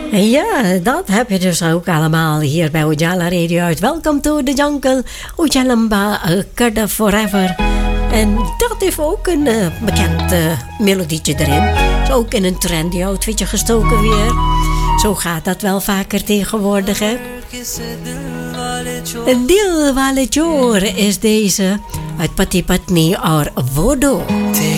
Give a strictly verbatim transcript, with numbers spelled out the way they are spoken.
Ja, dat heb je dus ook allemaal hier bij Ujala Radio uit. Welcome to the jungle, Ujalamba, Kada Forever. En dat heeft ook een uh, bekend uh, melodietje erin. Is ook in een trendy outfitje gestoken weer. Zo gaat dat wel vaker tegenwoordig, hè. Dil Wale Chor is deze uit Pati Patni or Vodo.